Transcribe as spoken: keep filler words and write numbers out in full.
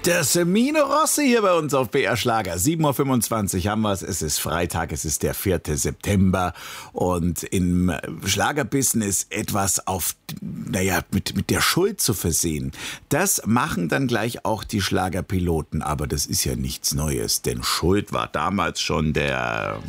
Das Mino Rossi hier bei uns auf B R Schlager. sieben Uhr fünfundzwanzig haben wir es. Es ist Freitag, es ist der vierte September. Und im Schlagerbusiness etwas auf, naja, mit, mit der Schuld zu versehen. Das machen dann gleich auch die Schlagerpiloten. Aber das ist ja nichts Neues. Denn Schuld war damals schon der